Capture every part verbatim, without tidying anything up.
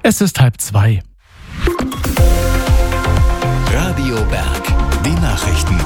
Es ist halb zwei. Radio Berg, die Nachrichten.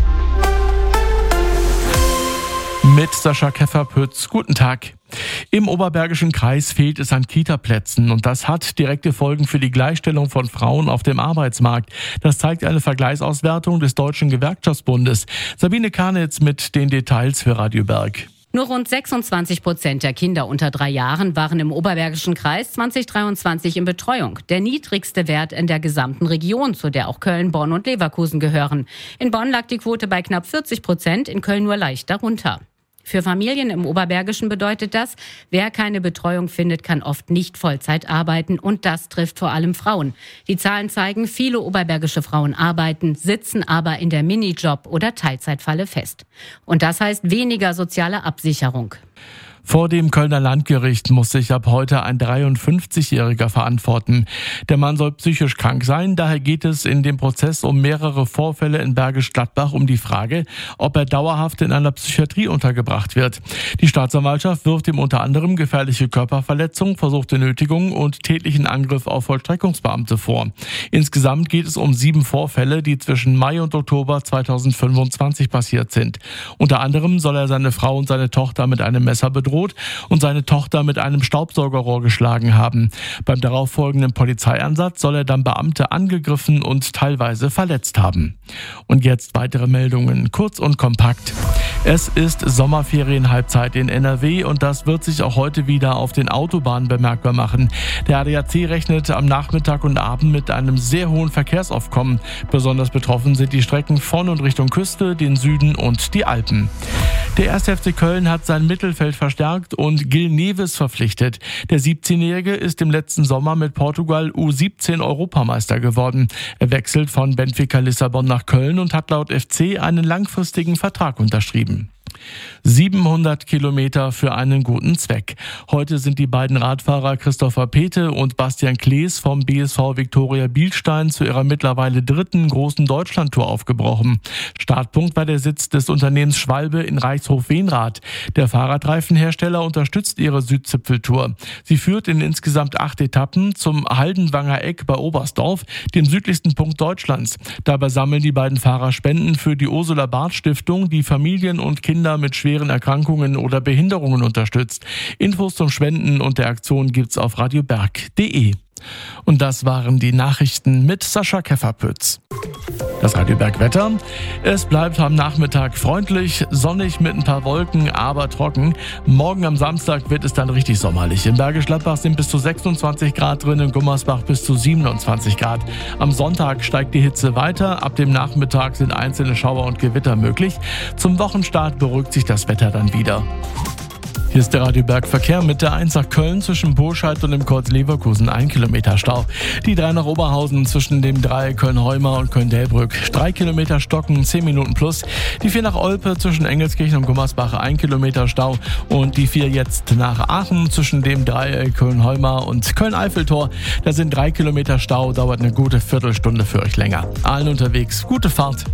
Mit Sascha Kefferpütz. Guten Tag. Im Oberbergischen Kreis fehlt es an Kita-Plätzen und das hat direkte Folgen für die Gleichstellung von Frauen auf dem Arbeitsmarkt. Das zeigt eine Vergleichsauswertung des Deutschen Gewerkschaftsbundes. Sabine Karnitz mit den Details für Radio Berg. Nur rund sechsundzwanzig Prozent der Kinder unter drei Jahren waren im Oberbergischen Kreis zwanzig dreiundzwanzig in Betreuung. Der niedrigste Wert in der gesamten Region, zu der auch Köln, Bonn und Leverkusen gehören. In Bonn lag die Quote bei knapp vierzig Prozent, in Köln nur leicht darunter. Für Familien im Oberbergischen bedeutet das, wer keine Betreuung findet, kann oft nicht Vollzeit arbeiten und das trifft vor allem Frauen. Die Zahlen zeigen, viele oberbergische Frauen arbeiten, sitzen aber in der Minijob- oder Teilzeitfalle fest. Und das heißt weniger soziale Absicherung. Vor dem Kölner Landgericht muss sich ab heute ein dreiundfünfzigjähriger verantworten. Der Mann soll psychisch krank sein, daher geht es in dem Prozess um mehrere Vorfälle in Bergisch Gladbach um die Frage, ob er dauerhaft in einer Psychiatrie untergebracht wird. Die Staatsanwaltschaft wirft ihm unter anderem gefährliche Körperverletzung, versuchte Nötigung und tätlichen Angriff auf Vollstreckungsbeamte vor. Insgesamt geht es um sieben Vorfälle, die zwischen Mai und Oktober zweitausendfünfundzwanzig passiert sind. Unter anderem soll er seine Frau und seine Tochter mit einem Messer bedroht und seine Tochter mit einem Staubsaugerrohr geschlagen haben. Beim darauffolgenden Polizeieinsatz soll er dann Beamte angegriffen und teilweise verletzt haben. Und jetzt weitere Meldungen, kurz und kompakt. Es ist Sommerferienhalbzeit in N R W und das wird sich auch heute wieder auf den Autobahnen bemerkbar machen. Der A D A C rechnet am Nachmittag und Abend mit einem sehr hohen Verkehrsaufkommen. Besonders betroffen sind die Strecken von und Richtung Küste, den Süden und die Alpen. Der erste F C Köln hat sein Mittelfeld verstärkt und Gil Neves verpflichtet. Der siebzehnjährige ist im letzten Sommer mit Portugal U siebzehn Europameister geworden. Er wechselt von Benfica Lissabon nach Köln und hat laut F C einen langfristigen Vertrag unterschrieben. siebenhundert Kilometer für einen guten Zweck. Heute sind die beiden Radfahrer Christopher Pethe und Bastian Klees vom B S V Viktoria Bielstein zu ihrer mittlerweile dritten großen Deutschlandtour aufgebrochen. Startpunkt war der Sitz des Unternehmens Schwalbe in Reichshof-Wenrath. Der Fahrradreifenhersteller unterstützt ihre Südzipfeltour. Sie führt in insgesamt acht Etappen zum Haldenwanger Eck bei Oberstdorf, dem südlichsten Punkt Deutschlands. Dabei sammeln die beiden Fahrer Spenden für die Ursula Barth Stiftung, die Familien und Kinder mit schweren Erkrankungen oder Behinderungen unterstützt. Infos zum Spenden und der Aktion gibt's auf radioberg punkt de. Und das waren die Nachrichten mit Sascha Kefferpütz. Das Radio Berg Wetter. Es bleibt am Nachmittag freundlich, sonnig mit ein paar Wolken, aber trocken. Morgen am Samstag wird es dann richtig sommerlich. In Bergisch Gladbach sind bis zu sechsundzwanzig Grad drin, in Gummersbach bis zu siebenundzwanzig Grad. Am Sonntag steigt die Hitze weiter. Ab dem Nachmittag sind einzelne Schauer und Gewitter möglich. Zum Wochenstart beruhigt sich das Wetter dann wieder. Hier ist der Radio Berg Verkehr mit der eins nach Köln zwischen Burscheid und dem Kreuz Leverkusen, ein Kilometer Stau. Die drei nach Oberhausen zwischen dem Dreieck Köln-Heuma und Köln-Delbrück, drei Kilometer Stocken, zehn Minuten plus. Die vier nach Olpe zwischen Engelskirchen und Gummersbach, ein Kilometer Stau. Und die vier jetzt nach Aachen zwischen dem Dreieck Köln-Heuma und Köln-Eiffeltor. Da sind drei Kilometer Stau, dauert eine gute Viertelstunde für euch länger. Allen unterwegs, gute Fahrt.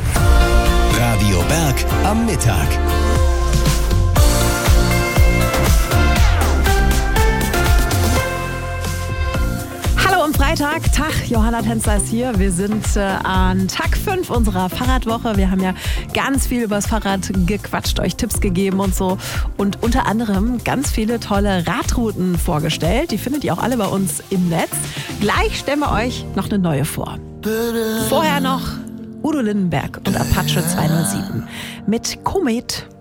Radio Berg am Mittag. Freitag, Tag, Johanna Tänzer ist hier. Wir sind äh, an Tag fünf unserer Fahrradwoche. Wir haben ja ganz viel übers Fahrrad gequatscht, euch Tipps gegeben und so. Und unter anderem ganz viele tolle Radrouten vorgestellt. Die findet ihr auch alle bei uns im Netz. Gleich stellen wir euch noch eine neue vor. Vorher noch Udo Lindenberg und Apache zweihundertsieben mit Komet.